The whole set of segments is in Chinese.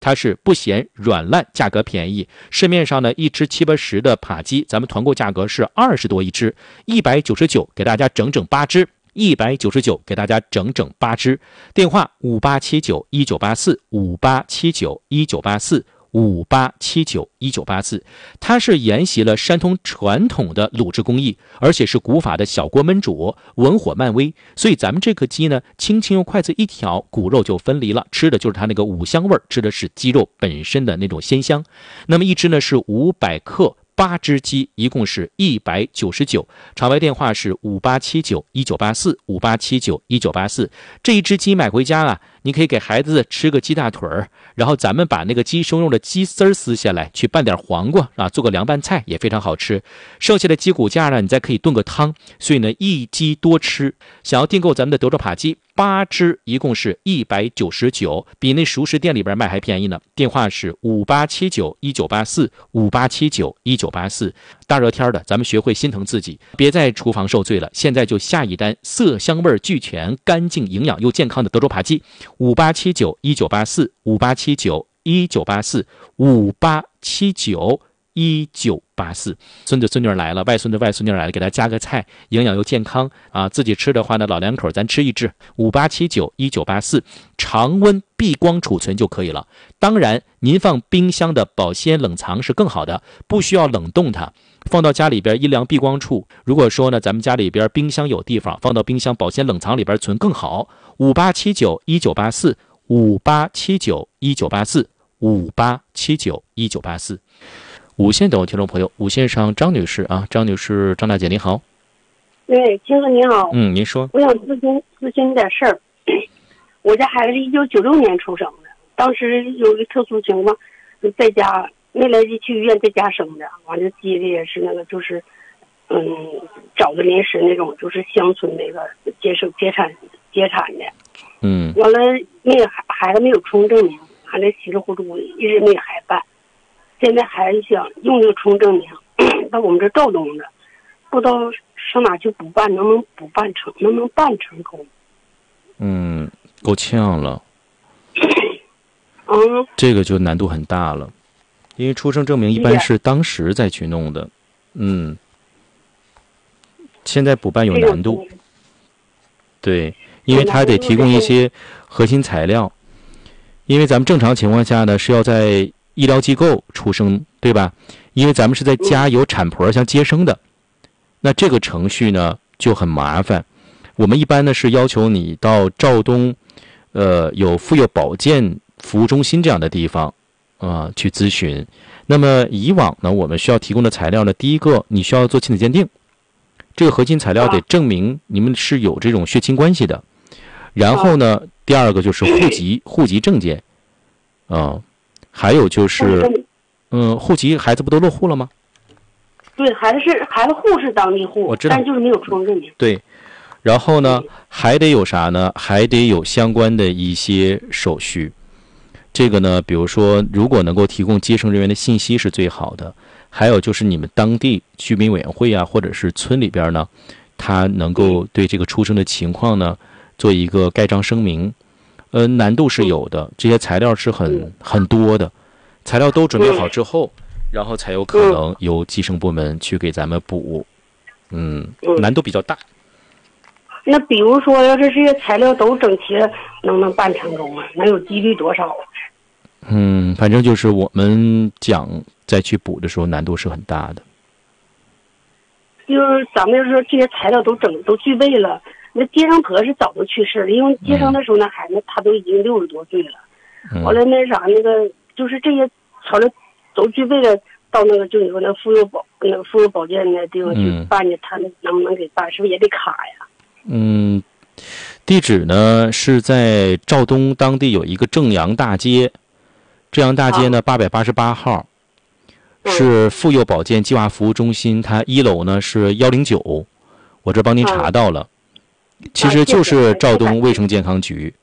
它是不咸软烂，价格便宜。市面上呢，一只70-80的扒鸡，咱们团购价格是20多一只，199给大家整整8只，199给大家整整8只。电话5879-1984，5879-1984，5879-1984。它是沿袭了山东传统的卤制工艺，而且是古法的小锅焖煮，文火慢煨，所以咱们这个鸡呢，轻轻用筷子一挑，骨肉就分离了，吃的就是它那个五香味，吃的是鸡肉本身的那种鲜香。那么一只呢是500克，8只鸡一共是199，场外电话是5879-1984，5879-1984。这一只鸡买回家啊，你可以给孩子吃个鸡大腿儿，然后咱们把那个鸡胸肉的鸡丝儿撕下来，去拌点黄瓜啊，做个凉拌菜也非常好吃。剩下的鸡骨架呢，你再可以炖个汤。所以呢，一鸡多吃。想要订购咱们的德州扒鸡，8只一共是199，比那熟食店里边卖还便宜呢。电话是5879-1984，5879-1984。大热天的，咱们学会心疼自己，别在厨房受罪了。现在就下一单，色香味俱全、干净营养又健康的德州扒鸡，5879-1984，5879-1984，5879-1984。孙子孙女来了，外孙子外孙女来了，给他加个菜，营养又健康啊！自己吃的话呢，老两口咱吃一只。5879-1984，常温避光储存就可以了。当然，您放冰箱的保鲜冷藏是更好的，不需要冷冻它，放到家里边阴凉避光处。如果说呢，咱们家里边冰箱有地方，放到冰箱保鲜冷藏里边存更好。5879-1984，5879-1984，5879-1984。五线等听众朋友，五线上张女士啊，张女士，张大姐您好。 对，金哥您好。 您说。 我想咨询点事儿。我家孩子是1996年出生的，当时有一个特殊情况，就在家没来得及去医院，在家生的。完了，接的也是那个，就是找的临时那种，就是乡村那个接产的。完了孩子没有出生证明，还得稀里糊涂一直没还办。现在还想用这个出生证明到我们这肇东的，不知道上哪去补办，能不能办成功？ 够呛了。这个就难度很大了，因为出生证明一般是当时再去弄的。现在补办有难度。对，因为他得提供一些核心材料，因为咱们正常情况下呢是要在医疗机构出生，对吧？因为咱们是在家有产婆像接生的，那这个程序呢就很麻烦。我们一般呢是要求你到肇东有妇幼保健服务中心这样的地方去咨询。那么以往呢，我们需要提供的材料呢，第一个你需要做亲子鉴定，这个核心材料得证明你们是有这种血亲关系的。然后呢，第二个就是户籍证件还有就是户籍孩子不都落户了吗？ 对，孩子户是当地户， 我知道， 但就是没有出生证明。 对，然后呢还得有啥呢？还得有相关的一些手续。这个呢，比如说如果能够提供接生人员的信息是最好的。还有就是你们当地居民委员会啊，或者是村里边呢，他能够对这个出生的情况呢做一个盖章声明。难度是有的，这些材料是很多的，材料都准备好之后，然后才有可能由计生部门去给咱们补。难度比较大。 那比如说要是这些材料都整齐了，能不能办成功啊？能有几率多少啊？ 反正就是我们讲再去补的时候难度是很大的。 就是咱们要说这些材料都具备了，那接生婆是早就去世了，因为接生的时候那孩子他都已经60多岁了。完了那个就是这些材料都具备了，到那个就你说那妇幼保健的地方去办去，他能不能给办？是不是也得卡呀？ 地址呢是在肇东当地有一个正阳大街，正阳大街呢888号，是妇幼保健计划服务中心，它1楼呢是109，我这帮您查到了，其实就是肇东卫生健康局。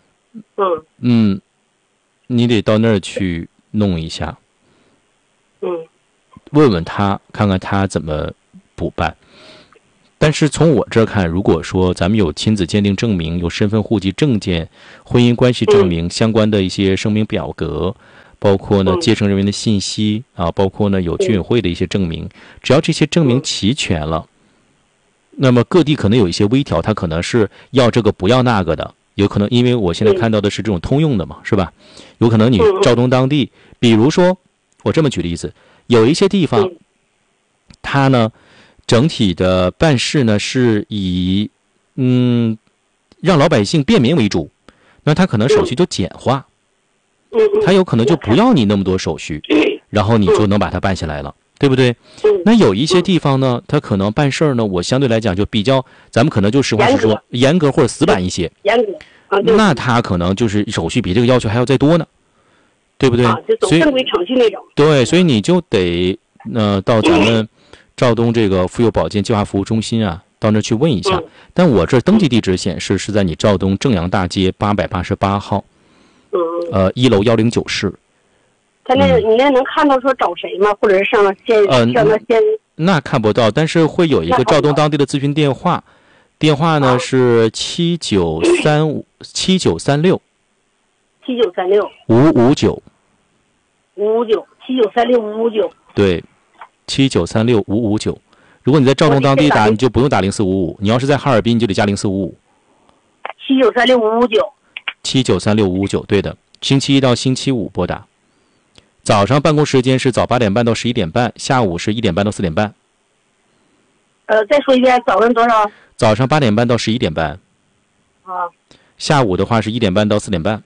你得到那儿去弄一下，问问他，看看他怎么补办。 但是从我这儿看，如果说咱们有亲子鉴定证明、有身份户籍证件、婚姻关系证明相关的一些声明表格，包括呢继承人员的信息啊，包括呢有居委会的一些证明，只要这些证明齐全了，那么各地可能有一些微调，它可能是要这个不要那个的，有可能因为我现在看到的是这种通用的嘛，是吧？有可能你肇东当地，比如说我这么举例子，有一些地方，它呢整体的办事呢是以让老百姓便民为主，那它可能手续就简化，它有可能就不要你那么多手续，然后你就能把它办下来了，对不对？那有一些地方呢，它可能办事儿呢，我相对来讲就比较，咱们可能就实话实说，严格或者死板一些。 严格啊， 那它可能就是手续比这个要求还要再多呢，对不对？ 就走正规程序那种。 对，所以你就得到咱们肇东这个妇幼保健计划服务中心啊，到那去问一下。但我这登记地址显示是在你肇东正阳大街888号，1楼109室。 他那你那能看到说找谁吗？或者是上那县？ 那看不到，但是会有一个肇东当地的咨询电话，电话呢是7936 559 7936 对，7936 559。如果你在肇东当地打，你就不用打0455，你要是在哈尔滨，你就得加0455。 7936 559。 7936 559，对的，星期一到星期五拨打。早上办公时间是早8点半到11点半，下午是1点半到4点半。 再说一遍，早上多少？ 早上8点半到11点半。 啊。 下午的话是1点半到4点半。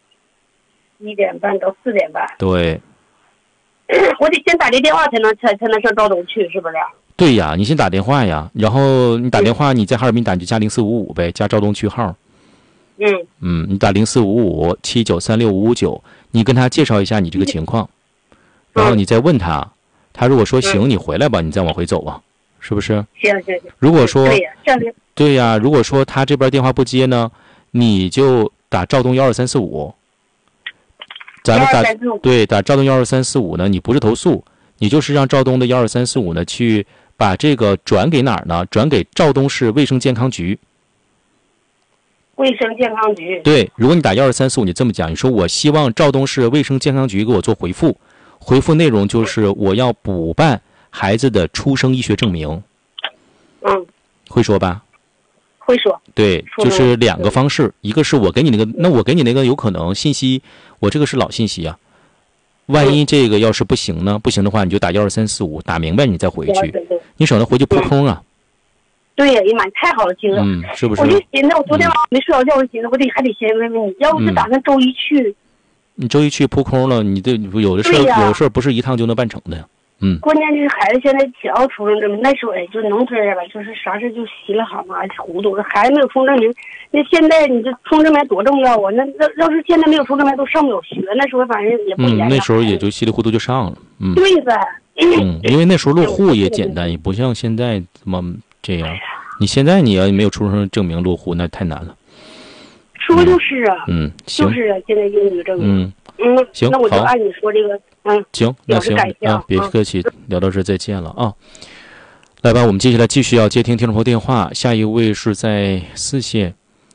1点半到4点半。 对。 我得先打这电话才能上肇东去，是不是？ 对呀，你先打电话呀，然后你打电话，你在哈尔滨打你就加0455呗，加肇东区号。你打0455 7936 559，你跟他介绍一下你这个情况，然后你再问他，他如果说行，你回来吧，你再往回走啊，是不是？ 行。 如果说对呀，如果说他这边电话不接呢，你就打肇东12345。咱们打肇东12345呢，你不是投诉，你就是让肇东的12345呢去把这个转给哪儿呢？转给肇东市卫生健康局。 卫生健康局。 对，如果你打12345，你这么讲，你说我希望肇东市卫生健康局给我做回复，回复内容就是我要补办孩子的出生医学证明。会说吧？ 会说。 对，就是2个方式，一个是我给你那个，那我给你那个有可能信息，我这个是老信息啊。万一这个要是不行呢？不行的话，你就打12345，打明白你再回去，你省得回去扑空啊。 对呀，哎呀妈，太好了，听了。 是不是？ 我就寻思，我昨天晚上没睡着觉，我寻思还得先问问你，要不是打算周一去。 你周一去扑空了，你这有的事儿不是一趟就能办成的呀。 关键就是孩子现在想要出生证明，那时候就农村人吧，就是啥事就稀里哈嘛糊涂。孩子没有出生证明，那现在你这出生证明多重要啊！那要是现在没有出生证明，都上不了学。那时候反正也不严。 那时候也就稀里糊涂就上了。 对呗。 因为那时候落户也简单，也不像现在怎么这样。你现在你要没有出生证明落户，那太难了。 说就是啊。 行。 就是啊，现在用这个证明。 行， 那我就按你说这个。 行，那行啊，别客气，聊到这再见了啊。来吧，我们接下来继续要接听听众朋友电话，下一位是在4线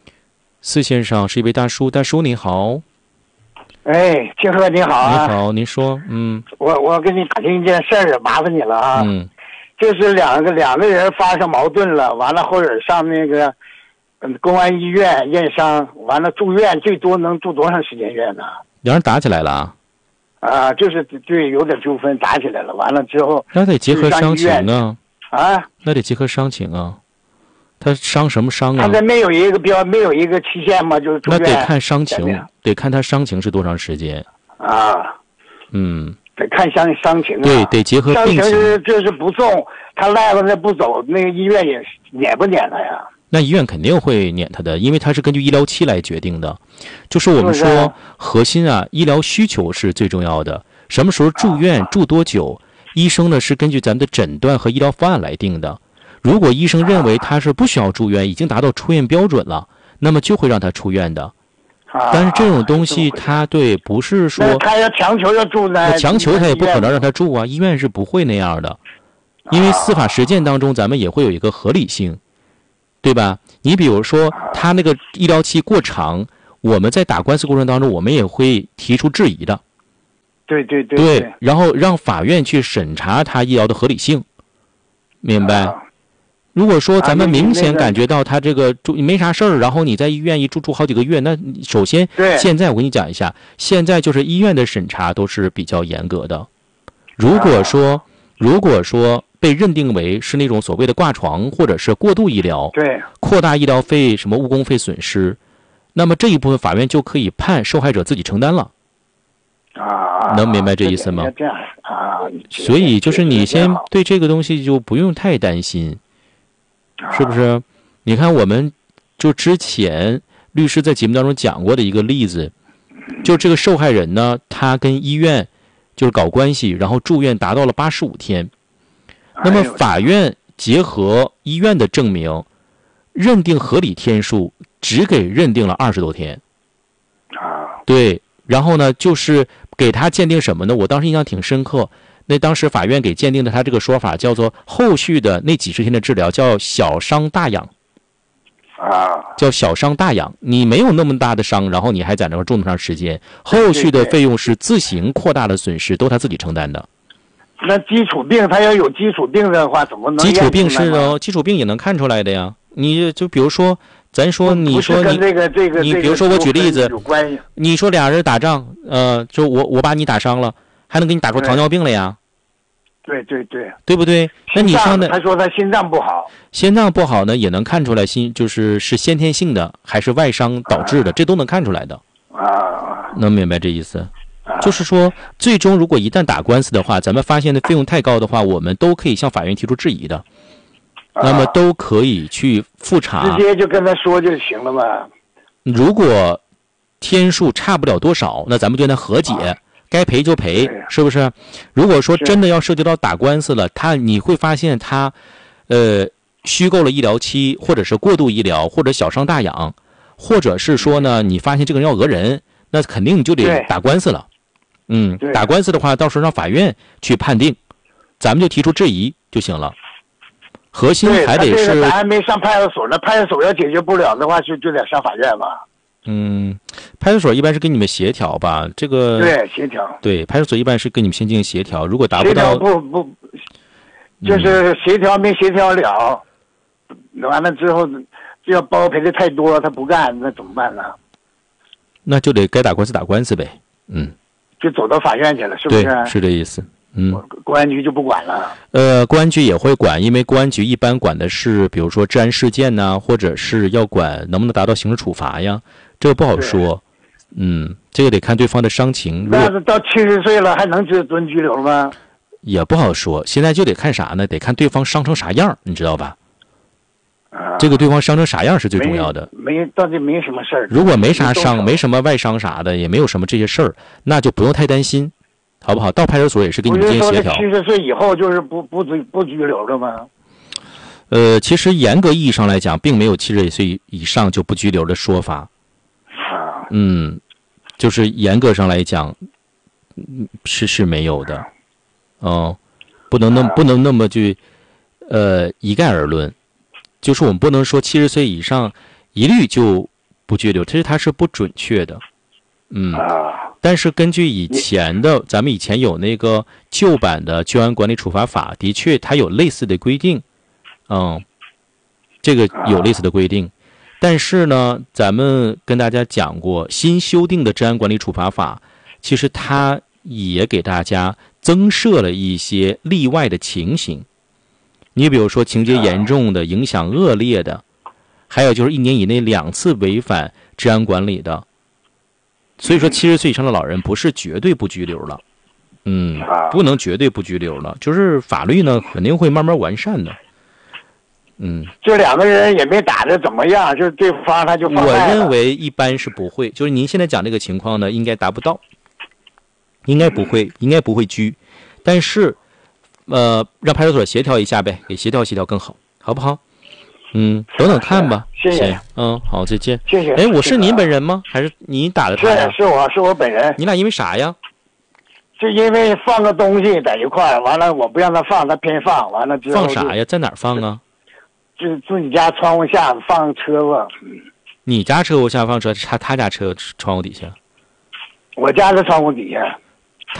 ，4线上是一位大叔，大叔你好。 哎，金鹤你好啊。 你好，您说。 我跟你打听一件事儿，麻烦你了啊。就是两个人发生矛盾了，完了或者上那个公安医院验伤，完了住院，最多能住多长时间院呢？ 两人打起来了啊？ 就是对，有点纠纷，打起来了。完了之后， 那得结合伤情啊。 那得结合伤情啊。他伤什么伤啊？ 他这没有一个期限吗？就是那得看伤情，得看他伤情是多长时间啊。得看伤情啊。 对，得结合病情。 伤情就是不重，他赖着那不走，那个医院也撵不撵他呀？ 那医院肯定会撵他的，因为他是根据医疗期来决定的。就是我们说核心啊，医疗需求是最重要的。什么时候住院，住多久，医生呢是根据咱们的诊断和医疗方案来定的。如果医生认为他是不需要住院，已经达到出院标准了，那么就会让他出院的。但是这种东西他不是说他要强求要住呢， 强求他也不可能让他住啊，医院是不会那样的。 因为司法实践当中咱们也会有一个合理性，对吧？你比如说他那个医疗期过长，我们在打官司过程当中我们也会提出质疑的。对，然后让法院去审查他医疗的合理性，明白？如果说咱们明显感觉到他这个住没啥事儿，然后你在医院一住好几个月，那首先现在我跟你讲一下，现在就是医院的审查都是比较严格的。如果说被认定为是那种所谓的挂床或者是过度医疗，扩大医疗费什么误工费损失，那么这一部分法院就可以判受害者自己承担了。能明白这意思吗？所以就是你先对这个东西就不用太担心，是不是？你看我们就之前律师在节目当中讲过的一个例子，就这个受害人呢，他跟医院就是搞关系，然后住院达到了85天，那么法院结合医院的证明，认定合理天数，只给认定了20多天。对，然后呢，就是给他鉴定什么呢？我当时印象挺深刻。那当时法院给鉴定的他这个说法叫做后续的那几十天的治疗叫小伤大养。叫小伤大养，你没有那么大的伤，然后你还在那儿住那么长时间，后续的费用是自行扩大的损失，都他自己承担的。 那基础病他要有基础病的话，怎么能？ 基础病是哦，基础病也能看出来的呀。你就比如说，咱说你说你你比如说我举例子，你说俩人打仗，就我把你打伤了，还能给你打出糖尿病来呀？对不对？那你上的他说他心脏不好， 心脏不好呢，也能看出来是先天性的还是外伤导致的，这都能看出来的。能明白这意思？就是说，最终如果一旦打官司的话，咱们发现的费用太高的话，我们都可以向法院提出质疑的。那么都可以去复查， 直接就跟他说就行了嘛。 如果天数差不了多少，那咱们就跟他和解，该赔就赔，是不是？如果说真的要涉及到打官司了，你会发现他虚构了医疗期，或者是过度医疗，或者小伤大养，或者是说呢，你发现这个人要讹人，那肯定你就得打官司了。打官司的话，到时候让法院去判定，咱们就提出质疑就行了。核心还得是， 咱还没上派出所呢，派出所要解决不了的话，就得上法院吧。 派出所一般是跟你们协调吧，这个对协调。 对，派出所一般是跟你们先进行协调，如果达不到， 不，就是协调没协调了，完了之后，这要包赔的太多，他不干，那怎么办呢？ 那就得该打官司打官司呗。 就走到法院去了，是不是？ 对，是这意思。 公安局就不管了。 公安局也会管，因为公安局一般管的是，比如说治安事件呐，或者是要管能不能达到刑事处罚呀，这个不好说。这个得看对方的伤情。 那是到70岁了还能蹲拘留吗？ 也不好说，现在就得看啥呢？得看对方伤成啥样，你知道吧？这个对方伤成啥样是最重要的。 到底没什么事儿。 如果没啥伤，没什么外伤啥的，也没有什么这些事儿，那就不用太担心。好不好？到派出所也是给你们进行协调。 70岁以后就是不拘留了吗？ 其实严格意义上来讲，并没有70岁以上就不拘留的说法。就是严格上来讲，是没有的。不能那么去一概而论。就是我们不能说70岁以上一律就不拘留，其实它是不准确的。但是根据以前的，咱们以前有那个旧版的救援管理处罚法，的确它有类似的规定，这个有类似的规定。但是呢，咱们跟大家讲过，新修订的治安管理处罚法，其实它也给大家增设了一些例外的情形。你比如说情节严重的、影响恶劣的，还有就是1年以内2次违反治安管理的。所以说70岁以上的老人不是绝对不拘留了，不能绝对不拘留了，就是法律呢肯定会慢慢完善的。 这两个人也没打得怎么样，就是对方他就放我认为一般是不会，就是您现在讲这个情况呢，应该达不到，应该不会拘，但是让派出所协调一下呗，给协调协调更好，好不好？等等看吧。 谢谢。 好，再见。 谢谢。 我是您本人吗？还是你打的他呀？ 是我本人。 你俩因为啥呀？ 就因为放个东西在一块儿，完了我不让他放，他偏放，完了之后放啥呀？在哪儿放啊？ 就自己家窗户下放车子。 你家车户下放车，他家车窗户底下？ 我家的窗户底下。